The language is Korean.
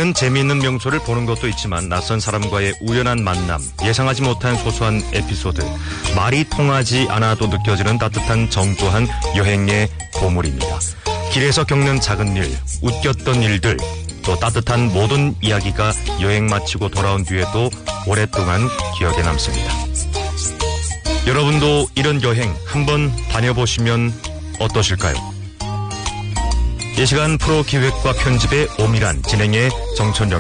여행은 재미있는 명소를 보는 것도 있지만 낯선 사람과의 우연한 만남, 예상하지 못한 소소한 에피소드, 말이 통하지 않아도 느껴지는 따뜻한 정교한 여행의 보물입니다. 길에서 겪는 작은 일, 웃겼던 일들, 또 따뜻한 모든 이야기가 여행 마치고 돌아온 뒤에도 오랫동안 기억에 남습니다. 여러분도 이런 여행 한번 다녀보시면 어떠실까요? 이 시간 프로 기획과 편집의 오미란, 진행의 정천영